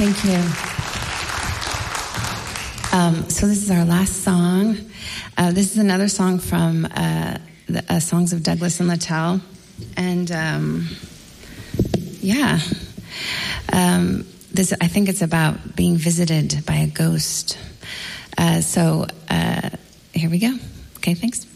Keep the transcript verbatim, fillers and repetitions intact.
Thank you. Um, so this is our last song. Uh, this is another song from uh, the uh, Songs of Douglas and Littell. And um, yeah, um, this I think it's about being visited by a ghost. Uh, so uh, here we go. Okay, thanks.